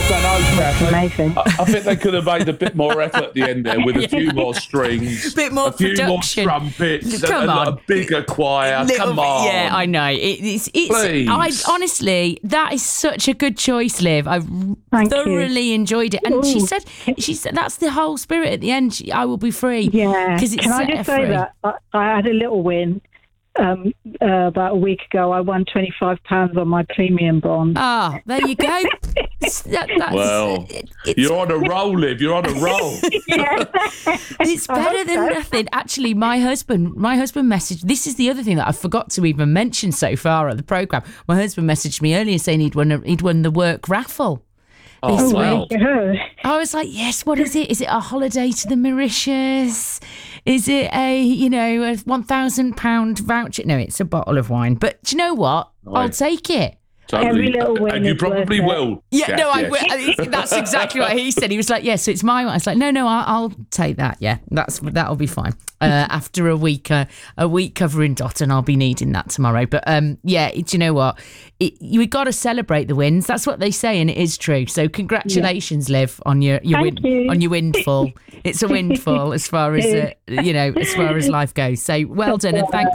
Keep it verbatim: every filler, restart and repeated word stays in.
don't know, Kathy. Amazing. I, I think they could have made a bit more effort at the end there with a few more strings, Bit more a few production. more trumpets, Come and a, on. a bigger choir. Little Come bit- on. Yeah, I know. It, it's, it's, Please. I honestly, that is such a good choice, Liv. I Thank thoroughly you. enjoyed it. And she Ooh. said, she said that's the whole spirit at the end. She, I will be free. Yeah. Because it's Can I set just her say free. that I, I had a little win um, uh, about a week ago. I won twenty-five pounds on my premium bond. Ah, there you go. It's- that- that's, Well, it- it's, You're on a roll, Liv. You're on a roll. it's better than nothing. Actually, my husband, my husband messaged. This is the other thing that I forgot to even mention so far at the programme. My husband messaged me earlier saying he'd won a, he'd won the work raffle. Oh, This wow. week. Yeah. I was like, yes, what is it? Is it a holiday to the Mauritius? Is it a, you know, a one thousand pound voucher? No, it's a bottle of wine. But do you know what? I'll Right. take it. Totally. Every little win And you is probably worth it. will. Yeah, Kath, no, I yes. will. I- That's exactly what he said. He was like, yeah, so it's my one. I was like, no, no, I'll, I'll take that. Yeah, that's that'll be fine. Uh, after a week, uh, a week covering Dotton, I'll be needing that tomorrow. But um, yeah, it, do you know what? It, you got to celebrate the wins. That's what they say, and it is true. So congratulations, Liv, on your your Thank win, you. on your windfall. It's a windfall as far as uh, you know, as far as life goes. So well done, and thanks